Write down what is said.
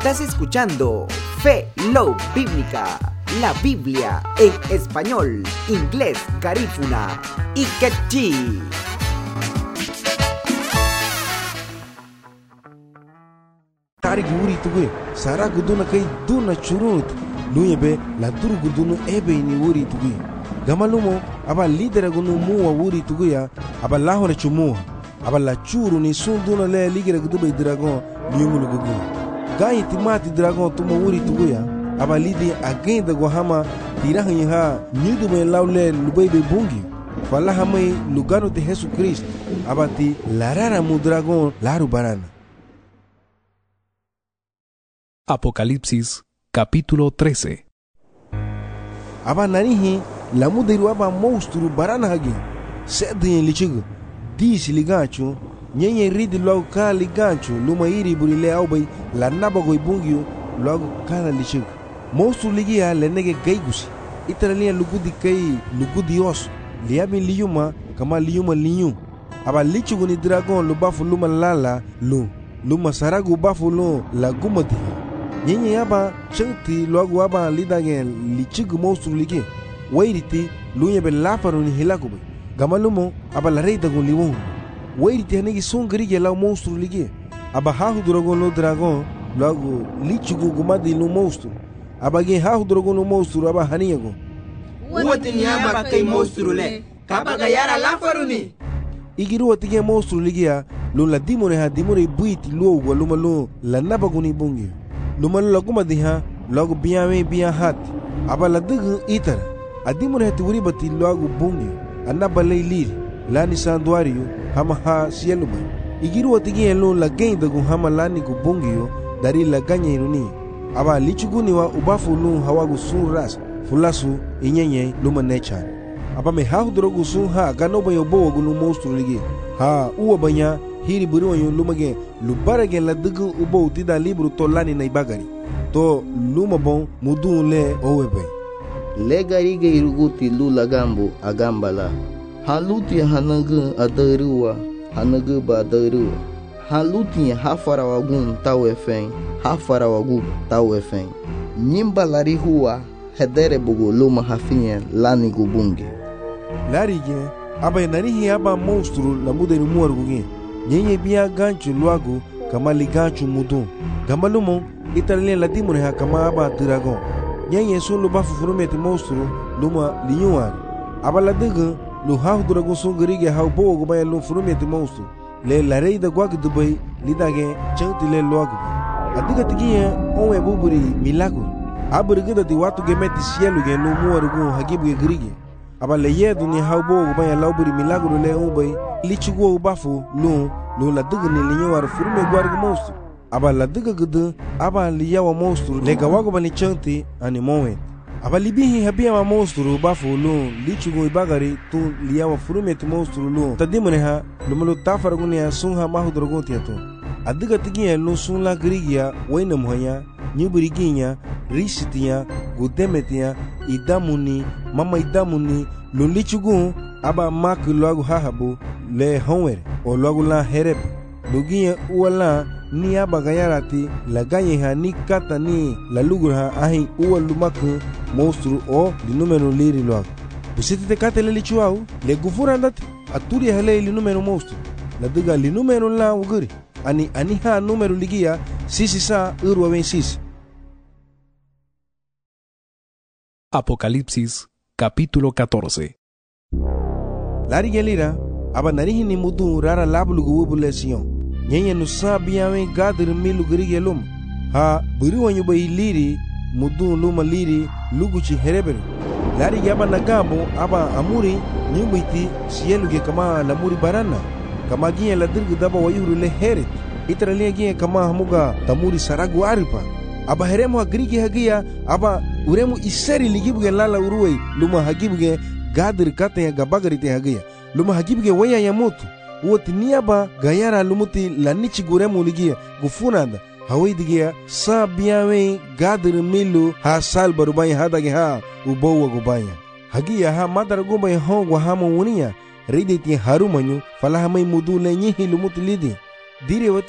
Estás escuchando Fe Love Bíblica, la Biblia en español, inglés, garífuna y quechí. Tarik wuri tugue sara guduna kai duna churut luyebe la duru gudunu ebe ni wuri tugue gamalumo aba lidera gunu muwa wuri tugue ya aba lahore chumuwa aba la churu ni sunduna le ligera gudube dragon liyumulu gugu gayi timati dragon tumo wuri tugue ya aba lidi agenda gohama tirahin ha nidu me laule lubebe bungi fala hamai lugano de Jesus Christ abati larara mu dragon laru barana. Apocalipsis capítulo 13. Aba narihi la mudiru aba monstru barana hagi sedin lichigu disi liganchu nyenye ridi logo kala liganchu luma iri burile aubay la nabago ibungio logo kala lichigu monstru ligia le nege gaigusi itaralia lugudi kai lugudi os liabi liyuma kama liyuma liyu aba lichigu ni dragon lubafu luma lala luma saragu bafu la gumati nyenye yaba chengti logo aba lidagen lichigu monstru ligi wairiti luye be lafaru ni hilakube gamalumo aba la reita gon liwon wairiti hanegi songri ge la monstru ligi aba hahu dragon lo dragon logo lichigu gumadi lo monstru aba ge hahu dragon lo monstru aba haniyago woti ni aba kai monstru le kaba ga yara lafaru ni igiru wati ge monstru ligi ya lo la dimone buiti lo go lo malo la nabaguni bungi luman laguma diha logo biyawe biya hat aba la dugu itar adimure hati bati logo bungi anaba lir lani sanduario hama ha sieluba igiru watigi elo la genda gu hama lani gu bungi dari la ganya iruni aba lichuguni wa ubafu lu hawagu sun ras fulasu inyenye luma nechan aba me ha drogu sun ha ganoba yobo gu lu monstru ligi ha uwa banya hiri buriwa yon lumage lubarage la dugu ubo tida libru to lani na ibagari to luma bon mudun le owebe legari ge iruguti lu lagambu agambala haluti hanagu adaruwa hanagu badaruwa haluti hafara wagun tawefen hafara wagu tawefen nyimba lari huwa hedere bugu luma hafinye lani gubunge larige aba narihi aba monstru la mudenu muarguge nyenye biya ganchu luagu kama liganchu mudun gamalumo italien la dimune ha kama aba dragon nyenye sun lu bafu furumeti monstru luma liyuan aba la dugu lu hahu dragon sun gerige hau bogo gubaya lu furumeti monstru le la rei da guag dubai lidage chanti le luagu adiga tigiye onwe buburi milagro aburigida di watu gemeti sielu ge lu muarugu hagibu ge gerige aba le yedu ni hau bogo gubaya lauburi milagro le ubai lichiguo ubafu lu la dugu ni linyawar furume guargu monstru aba la dugu gudu aba liyawa monstru le gawago bani chanti ani moment aba libihi habia ma monstru ubafu lu lichiguo ibagari tu liyawa furume ti monstru lu tadimune ha lumulu tafaraguni ya sunha mahu drogonti atu adiga tigiya lu sun la grigia waina muhanya nyuburiginya risitiya gudemetiya idamuni mama idamuni lu lichiguo aba mak logo hahabu le honwer o logo la herep lugia uala ni aba gayarati la gaye ha ni kata ni la lugur ha ahi uwa lumaku monstru o di numero liri logo busiti te kate le lichuau le gufura ndat aturi hele li numero monstru la diga li numero la uguri ani ha numero ligia sisi sa urwa wen sisi. Apocalipsis capítulo 14. Lari gelira aba narihi ni mudu rara lablugu wubulesiyon nyenye nusa biyawe gadir milu gerige lum ha buri wanyu ba iliri mudu luma liri luguchi herebere lari yaba nagambo aba amuri nyumbiti sieluge kama lamuri barana kama giye la dirgu daba wayuru le heret itaralia giye kama hamuga tamuri saragu aripa aba heremu hagrige hagia aba uremu iseri ligibuge lala uruwei luma hagibuge gadir kate gabagari te hagia luma hagibuge waya ya mutu woti niaba gayara lumuti lanichi guremu ligia gufunanda hawaidigia sa biyawe gadir milu ha sal barubaya hadage ha ubowa gubaya hagia ha madar gumba hongwa hama wunia reideti harumanyu falahamai mudu le nyihi lumuti lidi dire